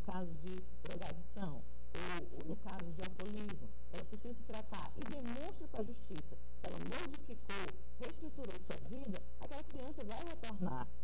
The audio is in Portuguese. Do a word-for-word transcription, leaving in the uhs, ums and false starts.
caso de drogadição, ou, ou no caso de alcoolismo, ela precisa se tratar e demonstra para a justiça que ela modificou, reestruturou sua vida, aquela criança vai retornar